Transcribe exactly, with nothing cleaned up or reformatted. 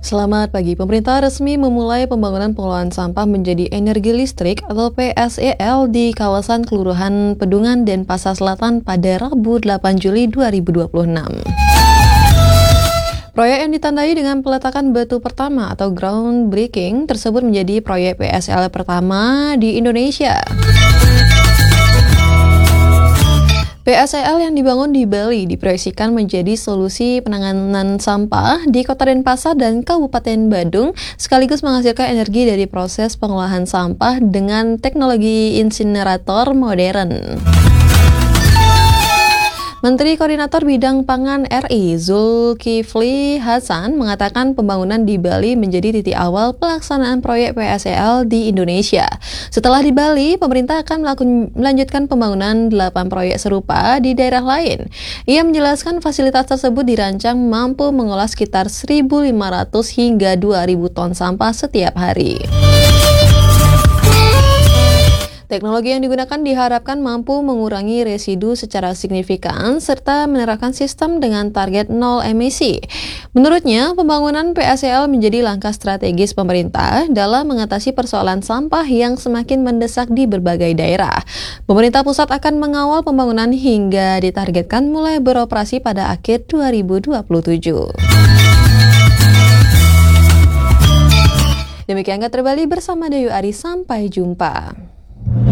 Selamat pagi. Pemerintah resmi memulai pembangunan pengolahan sampah menjadi energi listrik atau P S E L di kawasan Kelurahan Pedungan, Denpasar Selatan pada Rabu delapan Juli dua ribu dua puluh enam. Proyek yang ditandai dengan peletakan batu pertama atau groundbreaking tersebut menjadi proyek P S E L pertama di Indonesia. P S E L yang dibangun di Bali diproyeksikan menjadi solusi penanganan sampah di Kota Denpasar dan Kabupaten Badung, sekaligus menghasilkan energi dari proses pengolahan sampah dengan teknologi insinerator modern. Menteri Koordinator Bidang Pangan R I Zulkifli Hasan mengatakan pembangunan di Bali menjadi titik awal pelaksanaan proyek P S E L di Indonesia. Setelah di Bali, pemerintah akan melanjutkan pembangunan delapan proyek serupa di daerah lain. Ia menjelaskan fasilitas tersebut dirancang mampu mengolah sekitar seribu lima ratus hingga dua ribu ton sampah setiap hari. Teknologi yang digunakan diharapkan mampu mengurangi residu secara signifikan serta menerapkan sistem dengan target nol emisi. Menurutnya, pembangunan P S E L menjadi langkah strategis pemerintah dalam mengatasi persoalan sampah yang semakin mendesak di berbagai daerah. Pemerintah pusat akan mengawal pembangunan hingga ditargetkan mulai beroperasi pada akhir dua ribu dua puluh tujuh. Demikian Kabar Bali bersama Dewi Ari, sampai jumpa.